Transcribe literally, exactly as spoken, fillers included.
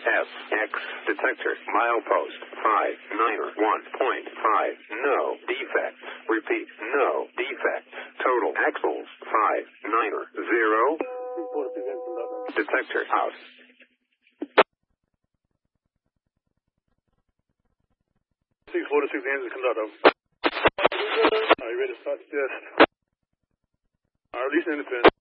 S X detector milepost five nine one point five. No defects. Repeat, no defects. Total axles five nine zero. Detector out. six four six engine conductor. Are you ready to start the test? Are releasing the pin.